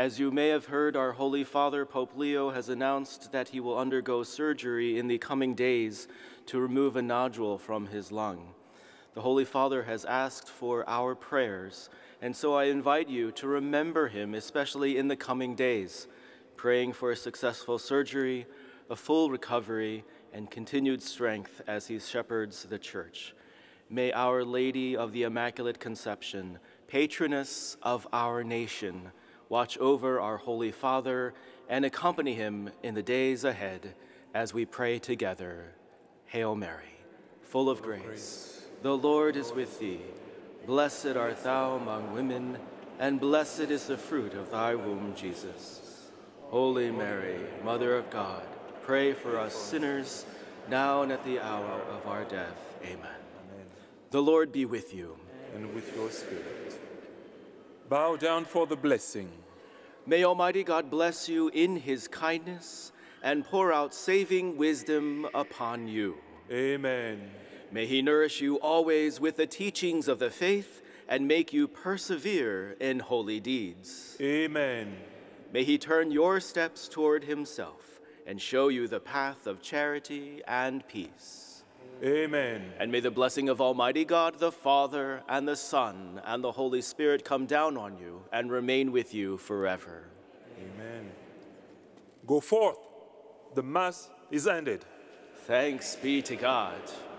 As you may have heard, our Holy Father, Pope Leo, has announced that he will undergo surgery in the coming days to remove a nodule from his lung. The Holy Father has asked for our prayers, and so I invite you to remember him, especially in the coming days, praying for a successful surgery, a full recovery, and continued strength as he shepherds the Church. May Our Lady of the Immaculate Conception, patroness of our nation, watch over our Holy Father and accompany him in the days ahead as we pray together. Hail Mary, full of grace, the Lord is with thee. Blessed art thou among women, and blessed is the fruit of thy womb, Jesus. Holy Mary, Mother of God, pray for us sinners, now and at the hour of our death. Amen. Amen. The Lord be with you. And with your spirit. Bow down for the blessing. May Almighty God bless you in his kindness and pour out saving wisdom upon you. Amen. May he nourish you always with the teachings of the faith and make you persevere in holy deeds. Amen. May he turn your steps toward himself and show you the path of charity and peace. Amen. And may the blessing of Almighty God, the Father, and the Son, and the Holy Spirit come down on you and remain with you forever. Amen. Go forth. The Mass is ended. Thanks be to God.